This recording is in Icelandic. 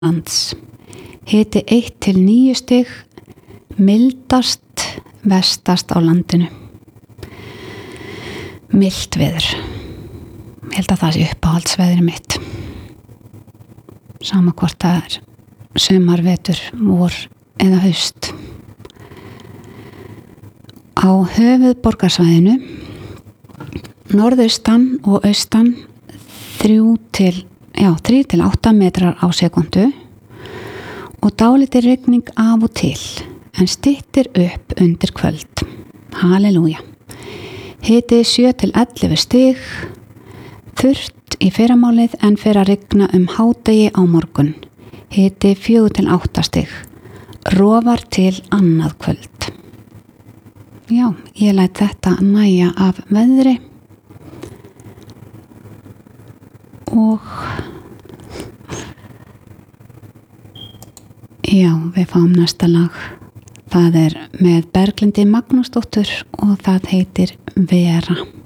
lands. Hiti 1 til 9 stig, mildast vestast á landinu. Milt veður. Ég held að það sé uppáhaldsveðrið mitt. Sama hvort það sumar, vetur, vor eða haust. Á höfuðborgarsvæðinu norðaustan og austan 3 til 8 metrar á sekundu og dálítil rigning af og til en styttir upp undir kvöld. Halleluja. Hiti 7 til 11 stig, þurrt í fyrramálið en fer að rigna hádegi á morgun. Hiti 4 til 8 stig, rofar til annað kvöld. Já, ég læt þetta nægja af veðri og já, við fáum næsta lag. Það með Berglindi Magnúsdóttur og það heitir Vera.